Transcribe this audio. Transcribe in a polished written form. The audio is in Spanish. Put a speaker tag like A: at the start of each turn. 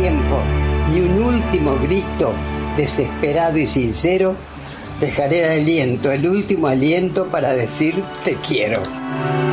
A: tiempo, ni un último grito desesperado y sincero, dejaré el último aliento para decir te quiero.